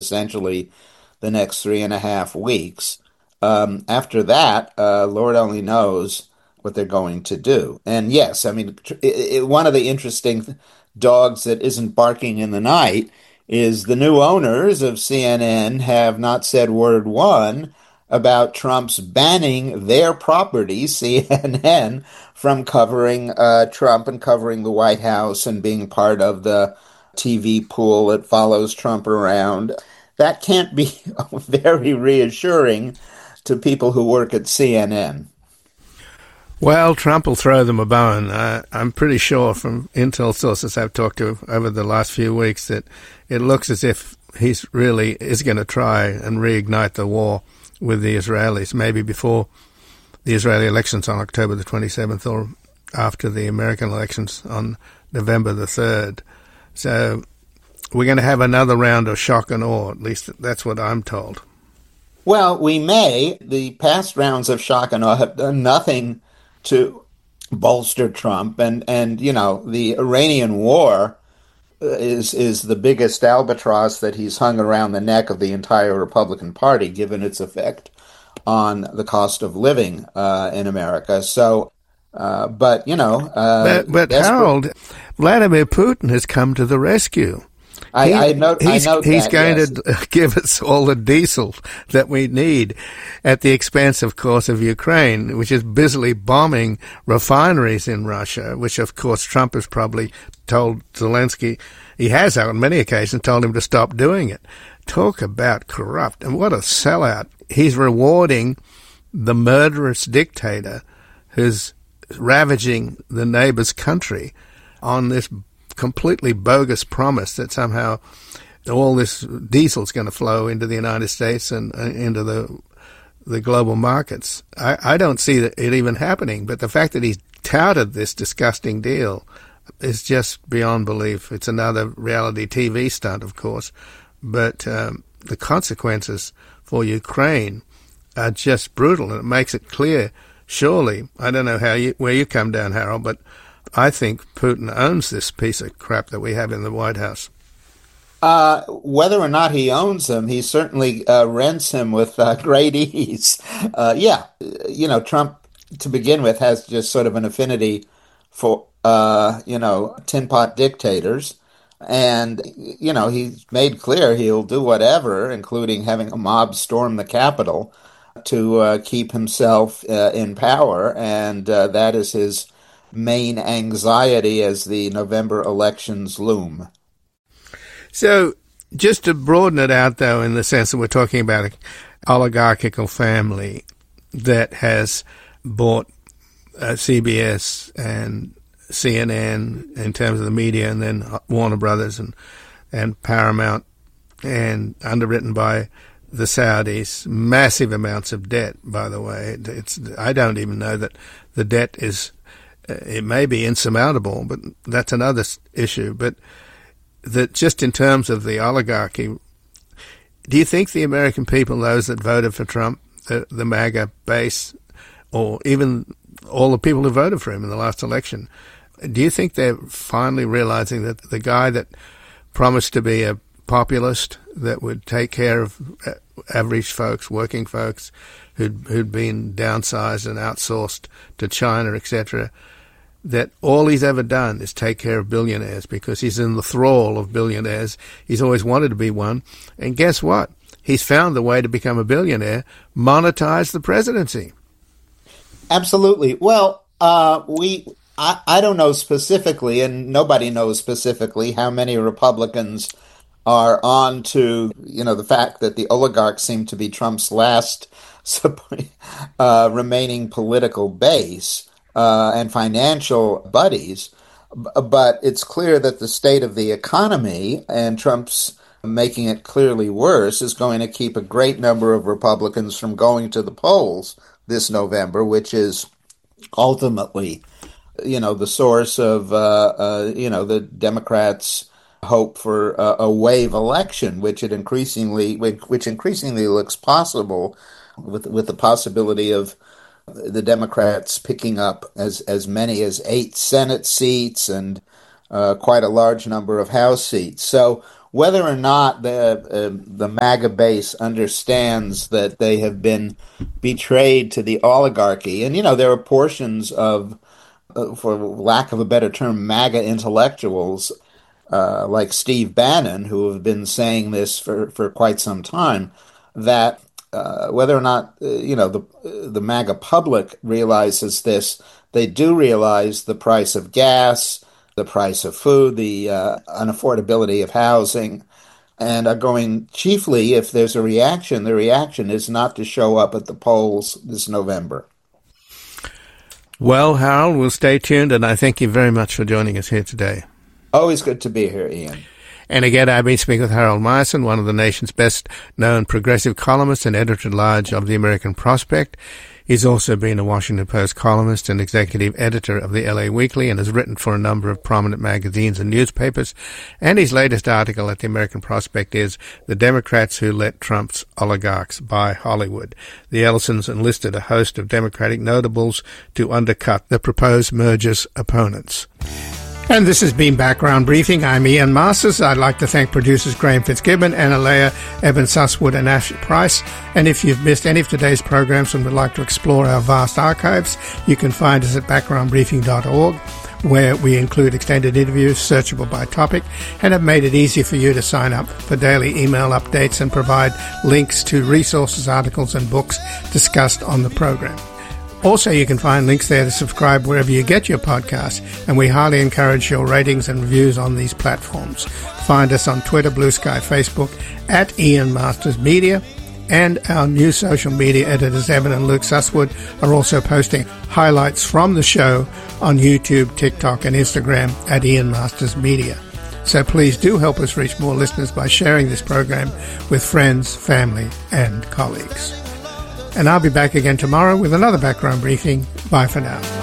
essentially the next 3.5 weeks. After that, Lord only knows what they're going to do. And yes, I mean, one of the interesting dogs that isn't barking in the night is the new owners of CNN have not said word one about Trump's banning their property, CNN, from covering Trump and covering the White House and being part of the TV pool that follows Trump around. That can't be very reassuring to people who work at CNN. Well, Trump will throw them a bone. I'm pretty sure from intel sources I've talked to over the last few weeks that it looks as if he's really is going to try and reignite the war with the Israelis, maybe before the Israeli elections on October the 27th or after the American elections on November the 3rd. So we're going to have another round of shock and awe, at least that's what I'm told. Well, we may. The past rounds of shock and awe have done nothing to bolster Trump. And you know, the Iranian war is the biggest albatross that he's hung around the neck of the entire Republican Party, given its effect on the cost of living in America. So, but, you know... but Harold, Vladimir Putin has come to the rescue. I know he's that, going yes. to give us all the diesel that we need at the expense, of course, of Ukraine, which is busily bombing refineries in Russia, which, of course, Trump has probably told Zelensky, he has on many occasions told him to stop doing it. Talk about corrupt. And what a sellout. He's rewarding the murderous dictator who's ravaging the neighbor's country on this completely bogus promise that somehow all this diesel is going to flow into the United States and into the global markets. I don't see it even happening, but the fact that he's touted this disgusting deal is just beyond belief. It's another reality TV stunt, of course, but the consequences for Ukraine are just brutal, and it makes it clear, surely, I don't know where you come down, Harold, but I think Putin owns this piece of crap that we have in the White House. Whether or not he owns him, he certainly rents him with great ease. Yeah, you know, Trump, to begin with, has just sort of an affinity for, tin pot dictators. And, you know, he's made clear he'll do whatever, including having a mob storm the Capitol, to keep himself in power. And that is his main anxiety as the November elections loom. So just to broaden it out, though, in the sense that we're talking about an oligarchical family that has bought CBS and CNN in terms of the media, and then Warner Brothers and Paramount, and underwritten by the Saudis, massive amounts of debt, by the way. I don't even know that the debt is... it may be insurmountable, but that's another issue. But that just in terms of the oligarchy, do you think the American people, those that voted for Trump, the MAGA base, or even all the people who voted for him in the last election, do you think they're finally realizing that the guy that promised to be a populist that would take care of average folks, working folks, who'd been downsized and outsourced to China, etc., that all he's ever done is take care of billionaires because he's in the thrall of billionaires. He's always wanted to be one. And guess what? He's found the way to become a billionaire, monetize the presidency. Absolutely. Well, I don't know specifically, and nobody knows specifically, how many Republicans are on to, the fact that the oligarchs seem to be Trump's last remaining political base. And financial buddies, but it's clear that the state of the economy, and Trump's making it clearly worse, is going to keep a great number of Republicans from going to the polls this November, which is ultimately, the source of, the Democrats' hope for a wave election, which increasingly looks possible, with the possibility of the Democrats picking up as many as 8 Senate seats and quite a large number of House seats. So whether or not the MAGA base understands that they have been betrayed to the oligarchy. And, there are portions of, for lack of a better term, MAGA intellectuals like Steve Bannon, who have been saying this for quite some time, that whether or not the MAGA public realizes this, they do realize the price of gas, the price of food, the unaffordability of housing, and are going chiefly, if there's a reaction, the reaction is not to show up at the polls this November. Well, Harold, we'll stay tuned, and I thank you very much for joining us here today. Always good to be here, Ian. And again, I've been speaking with Harold Meyerson, one of the nation's best-known progressive columnists and editor-at-large of the American Prospect. He's also been a Washington Post columnist and executive editor of the LA Weekly and has written for a number of prominent magazines and newspapers. And his latest article at the American Prospect is The Democrats Who Let Trump's Oligarchs Buy Hollywood. The Ellisons enlisted a host of Democratic notables to undercut the proposed merger's opponents. And this has been Background Briefing. I'm Ian Masters. I'd like to thank producers Graham Fitzgibbon, Anna Leah, Evan Susswood and Ashley Price. And if you've missed any of today's programs and would like to explore our vast archives, you can find us at backgroundbriefing.org, where we include extended interviews searchable by topic and have made it easy for you to sign up for daily email updates and provide links to resources, articles and books discussed on the program. Also, you can find links there to subscribe wherever you get your podcasts, and we highly encourage your ratings and reviews on these platforms. Find us on Twitter, Blue Sky, Facebook, at Ian Masters Media, and our new social media editors, Evan and Luke Susswood, are also posting highlights from the show on YouTube, TikTok, and Instagram at Ian Masters Media. So please do help us reach more listeners by sharing this program with friends, family, and colleagues. And I'll be back again tomorrow with another Background Briefing. Bye for now.